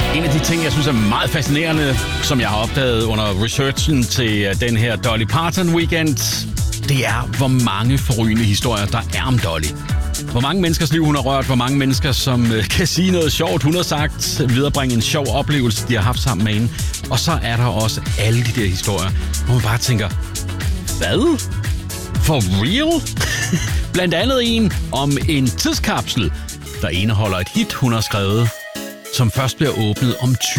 En af de ting, jeg synes er meget fascinerende, som jeg har opdaget under researchen til den her Dolly Parton weekend, det er, hvor mange forrygende historier, der er om Dolly. Hvor mange menneskers liv hun har rørt, hvor mange mennesker, som kan sige noget sjovt, hun har sagt, viderebringe en sjov oplevelse, de har haft sammen med hende. Og så er der også alle de der historier, hvor man bare tænker, hvad? For real? Blandt andet en om en tidskapsel, der indeholder et hit, hun har skrevet, som først bliver åbnet om